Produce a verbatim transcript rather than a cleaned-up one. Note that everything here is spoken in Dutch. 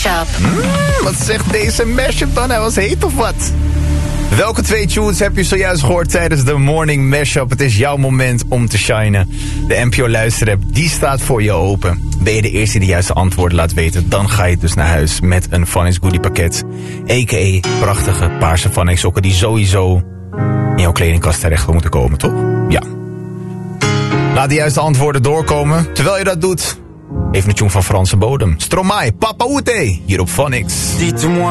Mashup. Mm, wat zegt deze mashup dan? Hij was heet of wat? Welke twee tunes heb je zojuist gehoord tijdens de Morning Mashup? Het is jouw moment om te shinen. De N P O luisterapp, die staat voor je open. Ben je de eerste die de juiste antwoorden laat weten, dan ga je dus naar huis met een Phonics Goodie pakket. A K A prachtige paarse Phonics sokken die sowieso in jouw kledingkast terecht moeten komen, toch? Ja. Laat de juiste antwoorden doorkomen. Terwijl je dat doet, even een tune van Franse bodem. Stromae, Papa Oute, hier op Phonics. Dites-moi